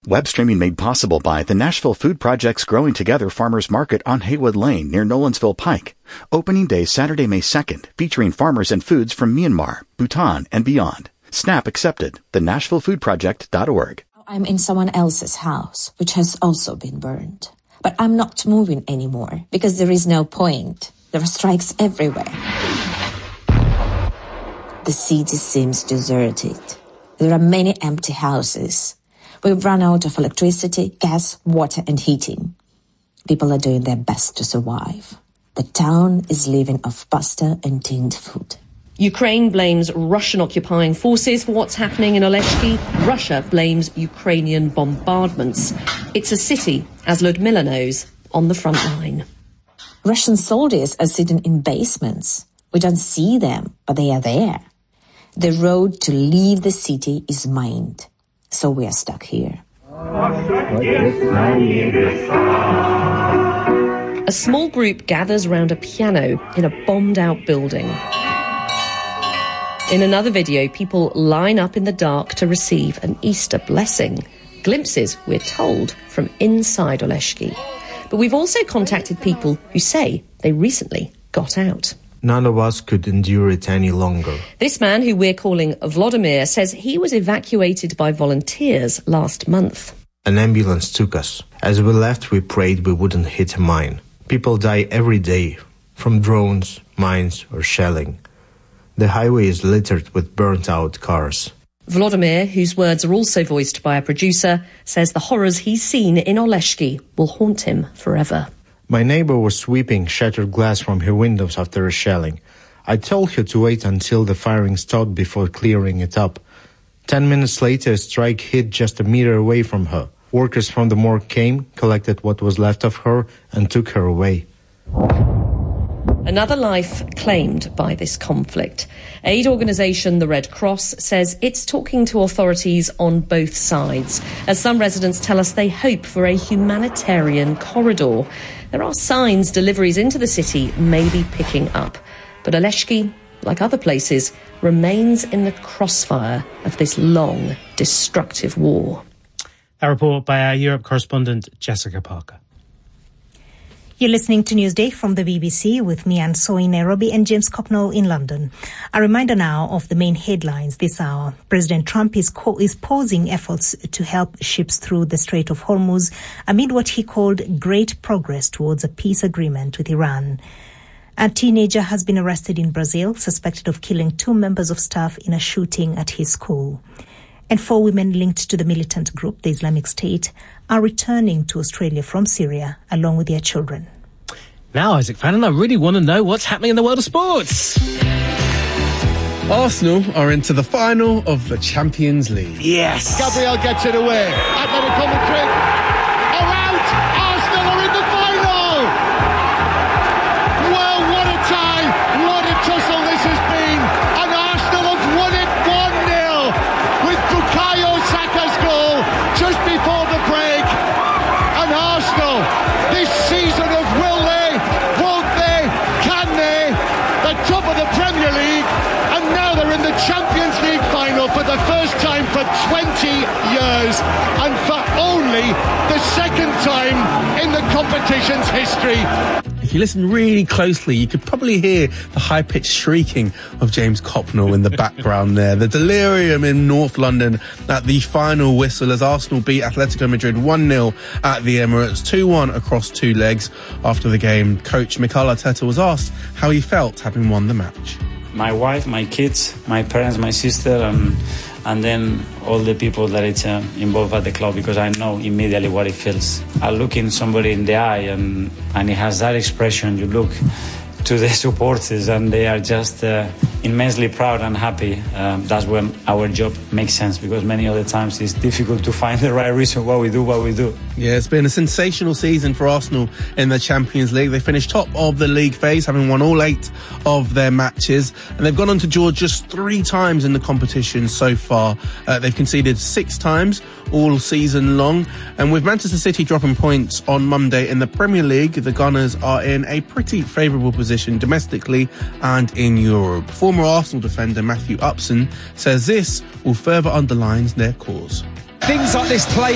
Web streaming made possible by the Nashville Food Project's Growing Together Farmers Market on Haywood Lane near Nolensville Pike. Opening day Saturday, May 2nd, featuring farmers and foods from Myanmar, Bhutan, and beyond. SNAP accepted. TheNashvilleFoodProject.org. I'm in someone else's house, which has also been burned. But I'm not moving anymore because there is no point. There are strikes everywhere. The city seems deserted. There are many empty houses. We've run out of electricity, gas, water, and heating. People are doing their best to survive. The town is living off pasta and tinned food. Ukraine blames Russian occupying forces for what's happening in Oleshki. Russia blames Ukrainian bombardments. It's a city, as Ludmilla knows, on the front line. Russian soldiers are sitting in basements. We don't see them, but they are there. The road to leave the city is mined. So we are stuck here. A small group gathers round a piano in a bombed-out building. In another video, people line up in the dark to receive an Easter blessing. Glimpses, we're told, from inside Oleshki. But we've also contacted people who say they recently got out. None of us could endure it any longer. This man, who we're calling Vladimir, says he was evacuated by volunteers last month. An ambulance took us. As we left, we prayed we wouldn't hit a mine. People die every day, from drones, mines, or shelling. The highway is littered with burnt-out cars. Vladimir, whose words are also voiced by a producer, says the horrors he's seen in Oleshki will haunt him forever. My neighbor was sweeping shattered glass from her windows after a shelling. I told her to wait until the firing stopped before clearing it up. 10 minutes later, a strike hit just a meter away from her. Workers from the morgue came, collected what was left of her, and took her away. Another life claimed by this conflict. Aid organisation The Red Cross says it's talking to authorities on both sides, as some residents tell us they hope for a humanitarian corridor. There are signs deliveries into the city may be picking up, but Oleshki, like other places, remains in the crossfire of this long, destructive war. A report by our Europe correspondent, Jessica Parker. You're listening to Newsday from the BBC with me, Anne Soy in Nairobi, and James Copnell in London. A reminder now of the main headlines this hour. President Trump is pausing efforts to help ships through the Strait of Hormuz amid what he called great progress towards a peace agreement with Iran. A teenager has been arrested in Brazil, suspected of killing 2 members of staff in a shooting at his school. And 4 women linked to the militant group, the Islamic State, are returning to Australia from Syria, along with their children. Now, Isaac Fannin, I really want to know what's happening in the world of sports. Arsenal are into the final of the Champions League. Yes. Gabriel gets it away. Atletico Madrid are out. Arsenal are in the final. Well, what a tie. What a tussle this has been. And Arsenal have won it 1-0 with Bukayo Saka's goal just before the break. And Arsenal, this season of will they, won't they, can they, the top of the Premier League, and now they're in the Champions League final for the first time for 20 years, and for only the second time in the competition's history. If you listen really closely, you could probably hear the high-pitched shrieking of James Copnell in the background there. The delirium in North London at the final whistle as Arsenal beat Atletico Madrid 1-0 at the Emirates, 2-1 across 2 legs. After the game, coach Mikel Arteta was asked how he felt having won the match. My wife, my kids, my parents, my sister, and then all the people that it's involved at the club, because I know immediately what it feels. I look in somebody in the eye and it has that expression. You look to the supporters and they are just immensely proud and happy. That's when our job makes sense, because many other times it's difficult to find the right reason why we do what we do. Yeah, it's been a sensational season for Arsenal in the Champions League. They finished top of the league phase, having won all 8 of their matches, and they've gone on to draw just 3 times in the competition so far. They've conceded 6 times all season long, and with Manchester City dropping points on Monday in the Premier League, the Gunners are in a pretty favourable position domestically and in Europe. Former Arsenal defender Matthew Upson says this will further underline their cause. Things like this play